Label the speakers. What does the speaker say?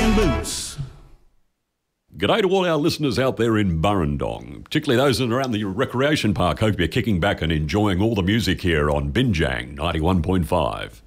Speaker 1: man boots.
Speaker 2: G'day to all our listeners out there in Burrendong, particularly those in and around the recreation park. Hope you're kicking back and enjoying all the music here on Binjang 91.5.